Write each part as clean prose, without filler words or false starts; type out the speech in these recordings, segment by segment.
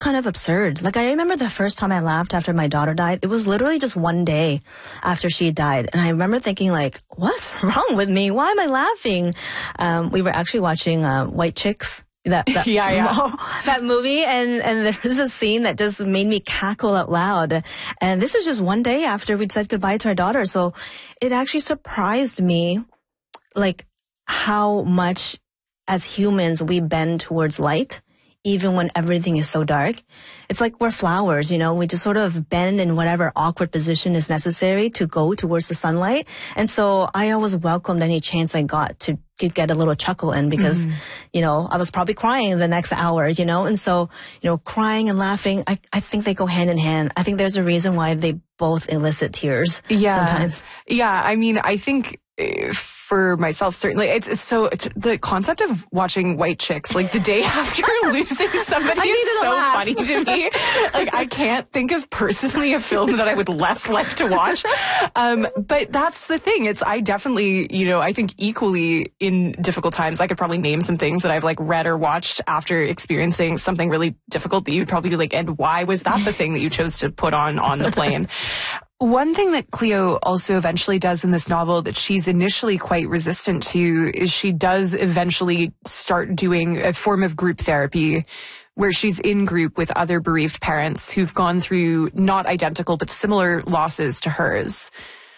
kind of absurd. Like, I remember the first time I laughed after my daughter died, it was literally just one day after she died. And I remember thinking, like, what's wrong with me? Why am I laughing? We were actually watching White Chicks. That that movie, and there was a scene that just made me cackle out loud. And this was just one day after we'd said goodbye to our daughter. So it actually surprised me, like, how much as humans we bend towards light, even when everything is so dark. It's like we're flowers, you know, we just sort of bend in whatever awkward position is necessary to go towards the sunlight. And so I always welcomed any chance I got to get a little chuckle in because, you know, I was probably crying the next hour, you know, and so, you know, crying and laughing, I think they go hand in hand. I think there's a reason why they both elicit tears sometimes. Yeah, I mean, I think for myself, certainly, it's so the concept of watching White Chicks like the day after losing somebody is so funny to me. Like, I can't think of personally a film that I would less like to watch. But that's the thing. I definitely, you know, I think equally in difficult times, I could probably name some things that I've like read or watched after experiencing something really difficult that you'd probably be like, and why was that the thing that you chose to put on the plane? One thing that Cleo also eventually does in this novel that she's initially quite resistant to is she does eventually start doing a form of group therapy where she's in group with other bereaved parents who've gone through not identical but similar losses to hers.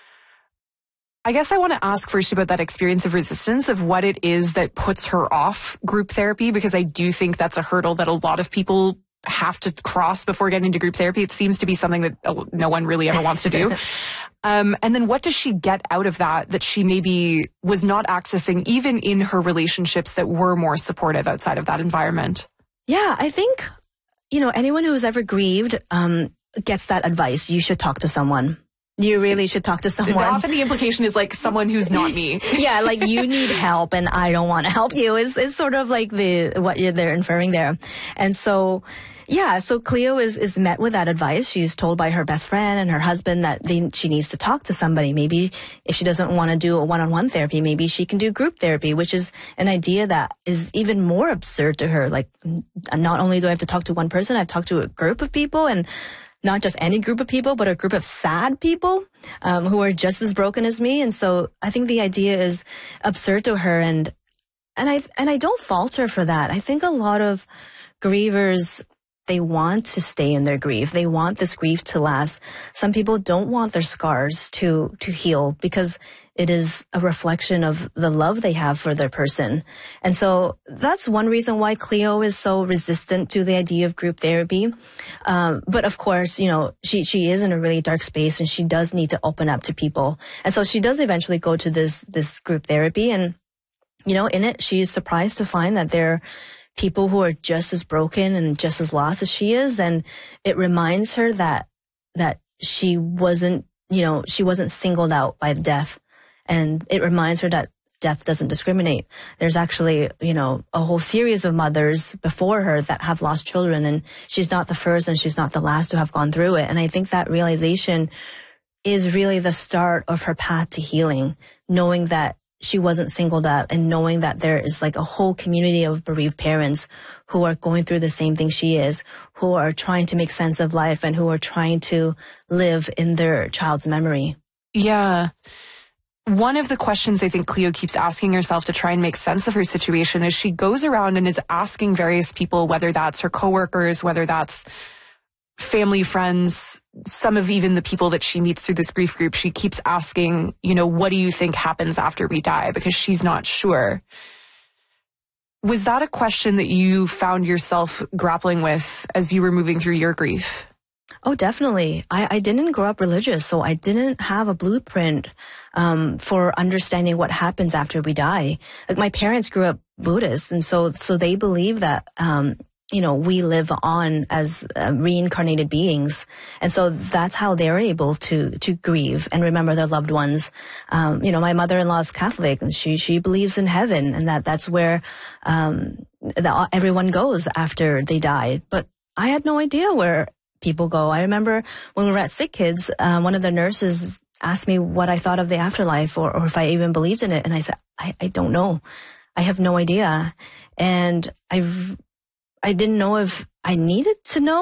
I guess I want to ask first about that experience of resistance, of what it is that puts her off group therapy, because I do think that's a hurdle that a lot of people have to cross before getting into group therapy. It seems to be something that no one really ever wants to do. And then what does she get out of that she maybe was not accessing even in her relationships that were more supportive outside of that environment? Yeah, I think, you know, anyone who's ever grieved gets that advice. You should talk to someone. You really should talk to someone. Often the implication is like someone who's not me. Yeah, like you need help and I don't want to help you is sort of like what they're inferring there. And so, yeah, so Cleo is met with that advice. She's told by her best friend and her husband that she needs to talk to somebody. Maybe if she doesn't want to do a one-on-one therapy, maybe she can do group therapy, which is an idea that is even more absurd to her. Like, not only do I have to talk to one person, I've talked to a group of people, and not just any group of people, but a group of sad people who are just as broken as me. And so I think the idea is absurd to her, and I don't fault her for that. I think a lot of grievers, they want to stay in their grief. They want this grief to last. Some people don't want their scars to heal because it is a reflection of the love they have for their person. And so that's one reason why Cleo is so resistant to the idea of group therapy. But of course, you know, she is in a really dark space and she does need to open up to people. And so she does eventually go to this group therapy, and, you know, in it, she's surprised to find that there are people who are just as broken and just as lost as she is. And it reminds her that she wasn't singled out by death. And it reminds her that death doesn't discriminate. There's actually, you know, a whole series of mothers before her that have lost children, and she's not the first and she's not the last to have gone through it. And I think that realization is really the start of her path to healing, knowing that she wasn't singled out and knowing that there is like a whole community of bereaved parents who are going through the same thing she is, who are trying to make sense of life and who are trying to live in their child's memory. Yeah. One of the questions I think Cleo keeps asking herself to try and make sense of her situation is she goes around and is asking various people, whether that's her coworkers, whether that's family, friends, some of even the people that she meets through this grief group, she keeps asking, you know, what do you think happens after we die? Because she's not sure. Was that a question that you found yourself grappling with as you were moving through your grief? Oh, definitely. I didn't grow up religious, so I didn't have a blueprint for understanding what happens after we die. Like, my parents grew up Buddhist, and so they believe that you know, we live on as reincarnated beings, and so that's how they're able to grieve and remember their loved ones. You know, my mother-in-law is Catholic, and she believes in heaven, and that's where everyone goes after they die. But I had no idea where people go. I remember when we were at Sick Kids, one of the nurses asked me what I thought of the afterlife or if I even believed in it. And I said, I don't know. I have no idea. And I didn't know if I needed to know